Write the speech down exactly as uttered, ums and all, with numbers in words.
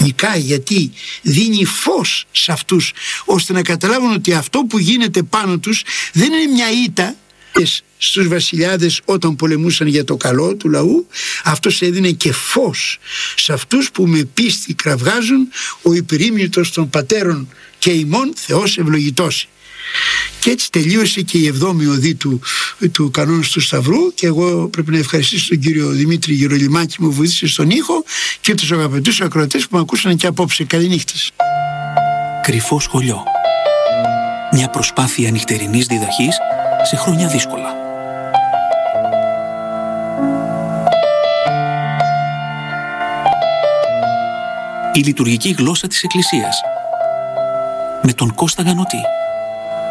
νικάει, γιατί δίνει φως σε αυτούς, ώστε να καταλάβουν ότι αυτό που γίνεται πάνω τους δεν είναι μια ήττα. Στους βασιλιάδες όταν πολεμούσαν για το καλό του λαού, αυτός έδινε και φως σε αυτούς που με πίστη κραυγάζουν, ο υπερήμνητος των πατέρων και ημών Θεός ευλογητός. Και έτσι τελείωσε και η εβδόμη οδή του, του κανόνος του Σταυρού, και εγώ πρέπει να ευχαριστήσω τον κύριο Δημήτρη Γερολιμάκη που μου βοήθησε στον ήχο και τους αγαπητούς ακροατές που με ακούσαν και απόψε. Καληνύχτες. Κρυφό σχολείο. Μια προσπάθεια νυχτερινής διδαχής σε χρόνια δύσκολα. Η λειτουργική γλώσσα της Εκκλησίας με τον Κώστα Γανωτή.